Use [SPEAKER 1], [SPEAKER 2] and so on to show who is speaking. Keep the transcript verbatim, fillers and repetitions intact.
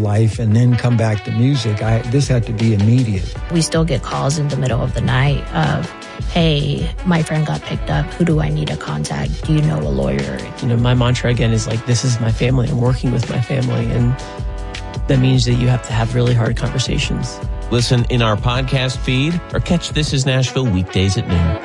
[SPEAKER 1] life and then come back to music. I, this had to be immediate.
[SPEAKER 2] We still get calls in the middle of the night of, hey, my friend got picked up. Who do I need to contact? Do you know a lawyer?
[SPEAKER 3] You know, my mantra again is like, this is my family. I'm working with my family. And that means that you have to have really hard conversations.
[SPEAKER 4] Listen in our podcast feed or catch This Is Nashville weekdays at noon.